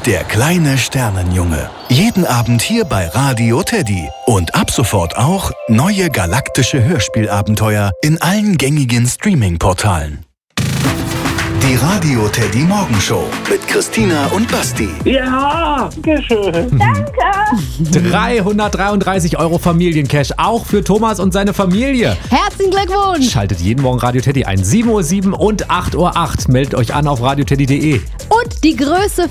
der kleine Sternenjunge. Jeden Abend hier bei Radio Teddy. Und ab sofort auch neue galaktische Hörspielabenteuer in allen gängigen Streaming-Portalen. Die Radio Teddy Morgenshow mit Christina und Basti. Ja, dankeschön. Danke. 333 € Familiencash, auch für Thomas und seine Familie. Herzlichen Glückwunsch. Schaltet jeden Morgen Radio Teddy ein. 7:07 Uhr und 8:08 Uhr. Meldet euch an auf radioteddy.de. Und die Größe